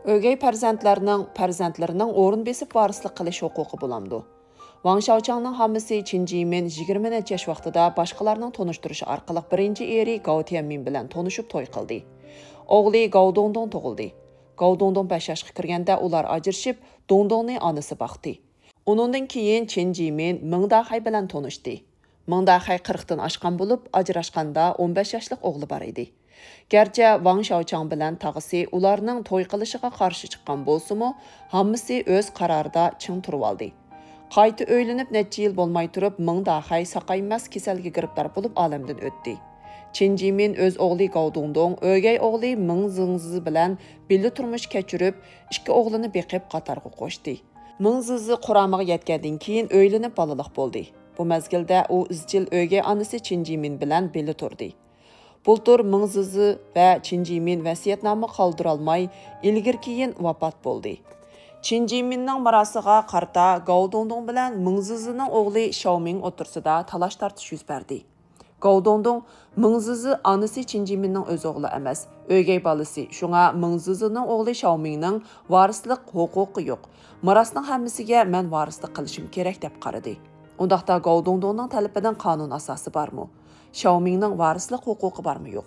Ögey farzandlarining o'rin besib varislik qilish huquqi bo'lamdi. Wang Xiaochangning hammasi Qin Jimin 20 necha yosh vaqtida boshqalarning tonishtirishi orqali birinchi eri Gao Tianmin bilan tanishib to'y qildi. O'g'li Gao Dongdong tug'ildi. Gao Dongdong 5 yoshga kirganda ular ajrashib, Dongdongning onasi boqdi. Uningdan keyin Qin Jimin Meng Dahai bilan tanishdi. Meng Dahai 40 dan oshgan bo'lib, ajrashganda 15 yoshlik o'g'li bor edi. Gerçi Wang Xiaochang bilan tag'isi ularning to'y qilishiga qarshi chiqqan bo'lsa-mu, hammasi o'z qarorida ching turib oldi. Qayta o'ylanib necha yil bo'lmay turib, Meng Dahai saqaymas kasalga giribdor bo'lib olamdan o'tdi. Qin Jimin o'z o'g'li Gao Dongdong, o'gay o'g'li Meng Zingzi bilan birga turmush kechirib, ikki o'g'lini beqib qatorga qo'shdi. Meng Zingzi quramiga yetgandan keyin o'ylanib balaliq bo'ldi. Bu mezgilda u izchil o'gay onasi Qin Jimin bilan birga turdi. Bultur Meng Zingzi va Qin Jimin vasiyatnoma qoldirolmay, ilgir-keyin vafot bo'ldi. Qin Jiminning mirosiga qarta Gao Dongdong bilan Meng Zingzining o'g'li Xiaoming o'tirsida talash-tartish yuz berdi. Gao Dongdong Meng Zingzi onasi Qin Jiminning o'z o'g'li emas, o'gay bolasi. Shunga Meng Zingzining o'g'li Xiaomingning varislik huquqi yo'q. Mirosning hammasiga men varislik qilishim kerak deb qaradi. Undaqda Gao Dongdongning talabidan qonun asosi bormi? Xiaomingning varislik huquqi bormi yo'q?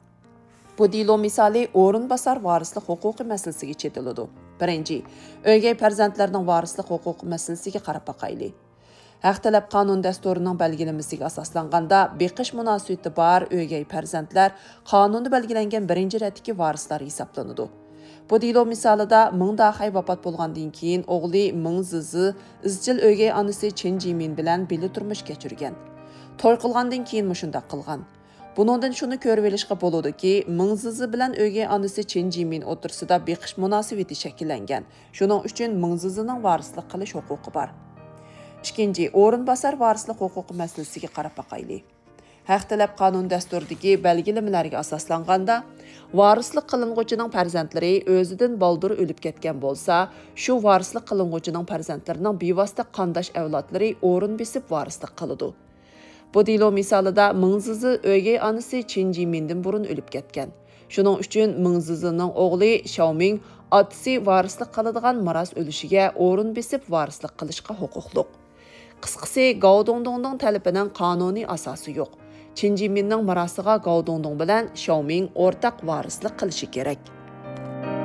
Bu dilo misali o'rin basar varislik huquqi masalasiga chetiladi. Birinchi, o'gay farzandlarning varislik huquqi masalasiga qarab boqayli. Haq talab qonun dasturining belgilamasiga asoslanganda beqish munosabati bor o'gay farzandlar qonunda belgilangan birinchi ratdagi varislar hisoblanadi. Bu dilo misolida Meng Dahai vafot bo'lgandan keyin o'g'li Meng Zingzi izchil o'gay onasi Qin Jimin bilan birga turmush kechirgan. To'y qilgandan keyin shunday qilgan. Buningdan shuni ko'rib olishga bo'ladiki, Meng Zingzi bilan o'gay onasi Qin Jimin o'tirsida beqish munosabati shakllangan. Shuning uchun Meng Zingzining varislik qilish huquqi bor. Ikkinchi, o'rin basar varislik huquqi masalasiga qarab boqayli. Haq talab qonun dasturidagi belgilamalarga asoslanganda, varislik qilinguvchining farzandlari o'zidan baldur o'lib ketgan bo'lsa, shu varislik qilinguvchining farzandlarining bevosita qandosh avlodlari o'rin besib varislik qiladi. Bu dilo misolida Meng Zingzi o'gay onasi Qin Jimindan burun o'lib ketgan. Shuning uchun Meng Zingzining o'g'li Xiaoming otasi varislik qiladigan miros o'lishiga o'rin besib varislik qilishga huquqliq. Qisqasi, Gao Dongdongning talabining qonuniy asosi yo'q. Qin Jiminning mirosiga Gao Dongdong bilan Xiaoming o'rtaq varislik qilishi kerak.